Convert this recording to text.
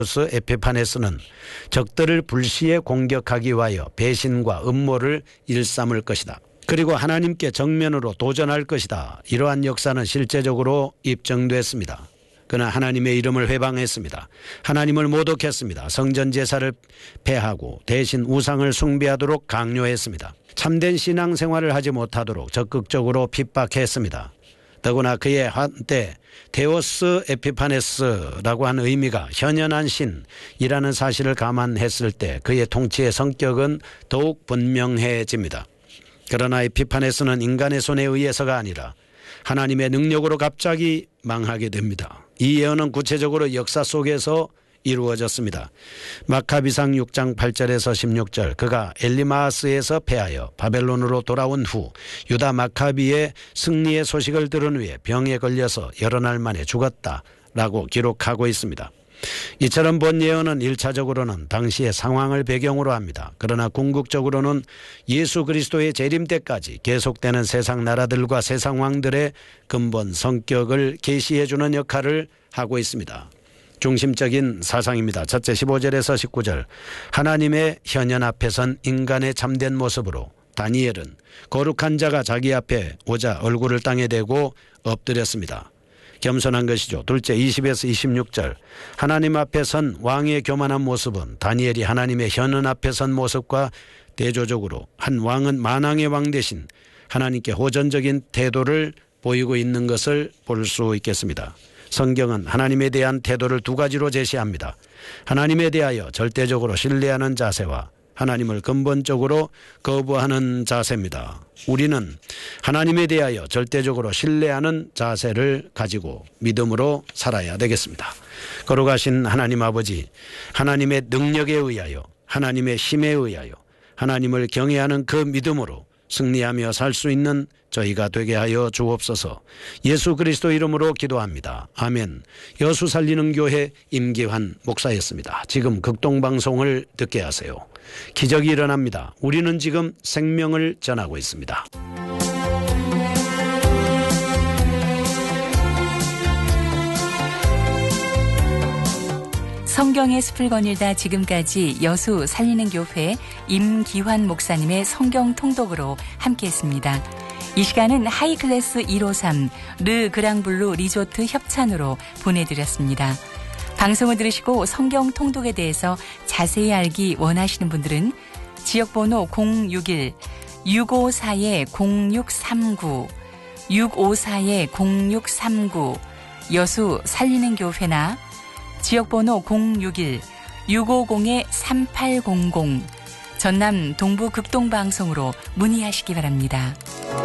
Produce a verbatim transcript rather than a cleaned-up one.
에피파네스는 적들을 불시에 공격하기 위하여 배신과 음모를 일삼을 것이다. 그리고 하나님께 정면으로 도전할 것이다. 이러한 역사는 실제적으로 입증됐습니다. 그는 하나님의 이름을 회방했습니다. 하나님을 모독했습니다. 성전 제사를 폐하고 대신 우상을 숭배하도록 강요했습니다. 참된 신앙생활을 하지 못하도록 적극적으로 핍박했습니다. 더구나 그의 한때 데오스 에피파네스라고 하는 의미가 현현한 신이라는 사실을 감안했을 때 그의 통치의 성격은 더욱 분명해집니다. 그러나 에피파네스는 인간의 손에 의해서가 아니라 하나님의 능력으로 갑자기 망하게 됩니다. 이 예언은 구체적으로 역사 속에서 이루어졌습니다. 마카비상 육 장 팔 절에서 십육 절, 그가 엘리마스에서 패하여 바벨론으로 돌아온 후 유다 마카비의 승리의 소식을 들은 후에 병에 걸려서 여러 날 만에 죽었다라고 기록하고 있습니다. 이처럼 본 예언은 일차적으로는 당시의 상황을 배경으로 합니다. 그러나 궁극적으로는 예수 그리스도의 재림 때까지 계속되는 세상 나라들과 세상 왕들의 근본 성격을 계시해 주는 역할을 하고 있습니다. 중심적인 사상입니다. 첫째, 십오 절에서 십구 절, 하나님의 현현 앞에 선 인간의 참된 모습으로 다니엘은 거룩한 자가 자기 앞에 오자 얼굴을 땅에 대고 엎드렸습니다. 겸손한 것이죠. 둘째, 이십에서 이십육 절, 하나님 앞에 선 왕의 교만한 모습은 다니엘이 하나님의 현현 앞에 선 모습과 대조적으로 한 왕은 만왕의 왕 대신 하나님께 호전적인 태도를 보이고 있는 것을 볼 수 있겠습니다. 성경은 하나님에 대한 태도를 두 가지로 제시합니다. 하나님에 대하여 절대적으로 신뢰하는 자세와 하나님을 근본적으로 거부하는 자세입니다. 우리는 하나님에 대하여 절대적으로 신뢰하는 자세를 가지고 믿음으로 살아야 되겠습니다. 거룩하신 하나님 아버지, 하나님의 능력에 의하여, 하나님의 힘에 의하여, 하나님을 경외하는 그 믿음으로 승리하며 살 수 있는 저희가 되게 하여 주옵소서. 예수 그리스도 이름으로 기도합니다. 아멘. 여수 살리는 교회 임기환 목사였습니다. 지금 극동방송을 듣게 하세요. 기적이 일어납니다. 우리는 지금 생명을 전하고 있습니다. 성경의 숲을 거닐다 지금까지 여수 살리는 교회 임기환 목사님의 성경 통독으로 함께했습니다. 이 시간은 하이클래스 일오삼 르 그랑블루 리조트 협찬으로 보내드렸습니다. 방송을 들으시고 성경 통독에 대해서 자세히 알기 원하시는 분들은 지역번호 공육일 육오사 공육삼구 육오사 공육삼구 여수 살리는 교회나 지역번호 공육일 육오공 삼팔공공 전남 동부 극동방송으로 문의하시기 바랍니다.